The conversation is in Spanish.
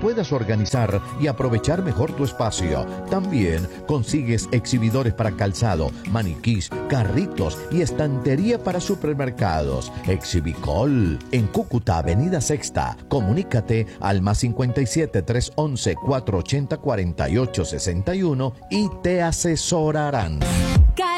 puedas organizar y aprovechar mejor tu espacio. También consigues exhibidores para calzado, maniquís, carritos y estantería para supermercados. Exhibicol en Cúcuta, Avenida Sexta. Comunícate al +57 311 480 4861 y te asesorarán.